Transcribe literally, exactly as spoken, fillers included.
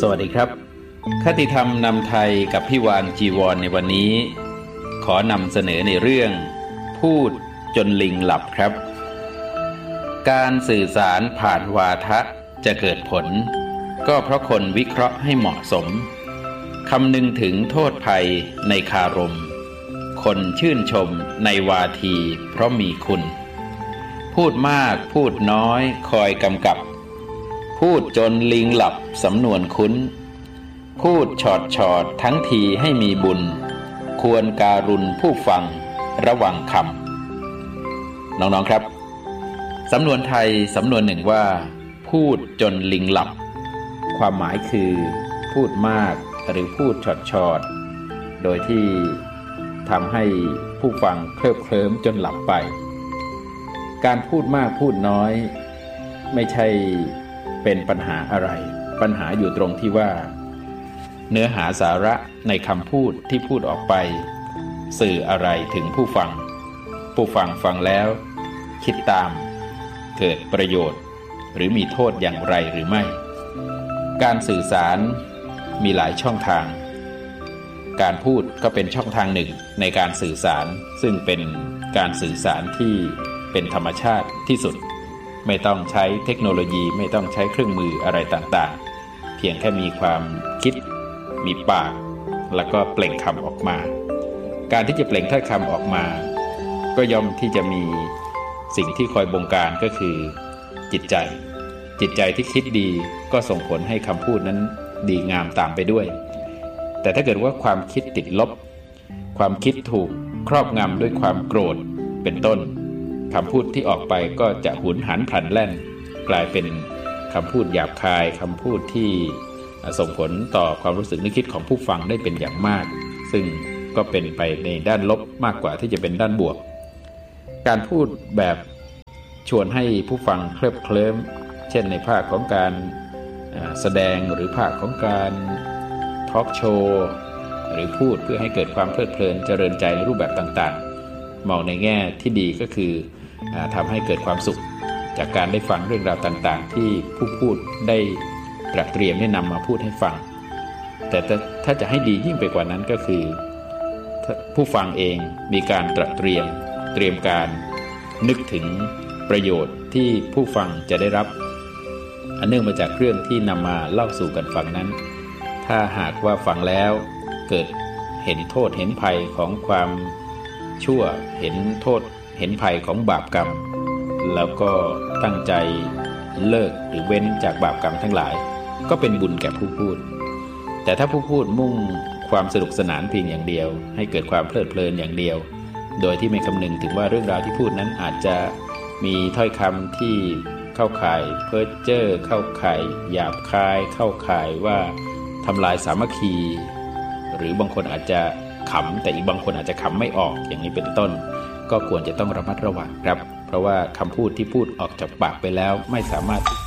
สวัสดีครับคติธรรมนำไทยกับพี่วานจีวรในวันนี้ขอนำเสนอในเรื่องพูดจนลิงหลับครับการสื่อสารผ่านวาทะจะเกิดผลก็เพราะคนวิเคราะห์ให้เหมาะสมคำนึงถึงโทษภัยในคารมคนชื่นชมในวาทีเพราะมีคุณพูดมากพูดน้อยคอยกำกับพูดจนลิงหลับสำนวนคุ้นพูดชอดชอดทั้งทีให้มีบุญควรการุณผู้ฟังระวังคำน้องๆครับสำนวนไทยสำนวนหนึ่งว่าพูดจนลิงหลับความหมายคือพูดมากหรือพูดชอดชอดโดยที่ทำให้ผู้ฟังเคลิบเคลิ้มจนหลับไปการพูดมากพูดน้อยไม่ใช่เป็นปัญหาอะไรปัญหาอยู่ตรงที่ว่าเนื้อหาสาระในคำพูดที่พูดออกไปสื่ออะไรถึงผู้ฟังผู้ฟังฟังแล้วคิดตามเกิดประโยชน์หรือมีโทษอย่างไรหรือไม่การสื่อสารมีหลายช่องทางการพูดก็เป็นช่องทางหนึ่งในการสื่อสารซึ่งเป็นการสื่อสารที่เป็นธรรมชาติที่สุดไม่ต้องใช้เทคโนโลยีไม่ต้องใช้เครื่องมืออะไรต่างๆเพียงแค่มีความคิดมีปากแล้วก็เปล่งคำออกมาการที่จะเปล่งถ้อยคำออกมาก็ย่อมที่จะมีสิ่งที่คอยบงการก็คือจิตใจจิตใจที่คิดดีก็ส่งผลให้คำพูดนั้นดีงามตามไปด้วยแต่ถ้าเกิดว่าความคิดติดลบความคิดถูกครอบงำด้วยความโกรธเป็นต้นคำพูดที่ออกไปก็จะหุนหันพลันแล่นกลายเป็นคำพูดหยาบคายคำพูดที่ส่งผลต่อความรู้สึกนึกคิดของผู้ฟังได้เป็นอย่างมากซึ่งก็เป็นไปในด้านลบมากกว่าที่จะเป็นด้านบวกการพูดแบบชวนให้ผู้ฟังเคลิบเคลิ้มเช่นในภาคของการแสดงหรือภาคของการทอล์กโชว์หรือพูดเพื่อให้เกิดความเพลิดเพลินเจริญใจในรูปแบบต่างๆมองในแง่ที่ดีก็คือทำให้เกิดความสุขจากการได้ฟังเรื่องราวต่างๆที่ผู้พูดได้ตระเตรียมได้นำมาพูดให้ฟังแต่ถ้าจะให้ดียิ่งไปกว่านั้นก็คือผู้ฟังเองมีการตระเตรียมเตรียมการนึกถึงประโยชน์ที่ผู้ฟังจะได้รับอันเนื่องมาจากเรื่องที่นำมาเล่าสู่กันฟังนั้นถ้าหากว่าฟังแล้วเกิดเห็นโทษเห็นภัยของความชั่วเห็นโทษเห็นภัยของบาปกรรมแล้วก็ตั้งใจเลิกหรือเว้นจากบาปกรรมทั้งหลายก็เป็นบุญแก่ผู้พูดแต่ถ้าผู้พูดมุ่งความสนุกสนานเพียงอย่างเดียวให้เกิดความเพลิดเพลินอย่างเดียวโดยที่ไม่คำนึงถึงว่าเรื่องราวที่พูดนั้นอาจจะมีถ้อยคำที่เข้าข่ายเพ้อเจ้อเข้าข่ายหยาบคายเข้าข่ายว่าทำลายสามัคคีหรือบางคนอาจจะขำแต่อีกบางคนอาจจะขำไม่ออกอย่างนี้เป็นต้นก็ควรจะต้องระมัดระวังครับเพราะว่าคำพูดที่พูดออกจากปากไปแล้วไม่สามารถ